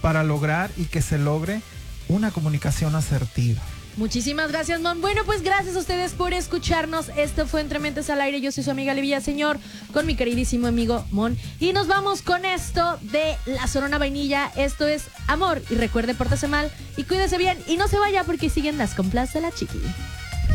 para lograr y que se logre una comunicación asertiva. Muchísimas gracias, Mon. Bueno, pues gracias a ustedes por escucharnos. Esto fue Entre Mentes al Aire. Yo soy su amiga Ale Villaseñor con mi queridísimo amigo Mon. Y nos vamos con esto de La Sonora Vainilla. Esto es Amor. Y recuerde, pórtese mal y cuídese bien. Y no se vaya porque siguen las complas de la Chiqui.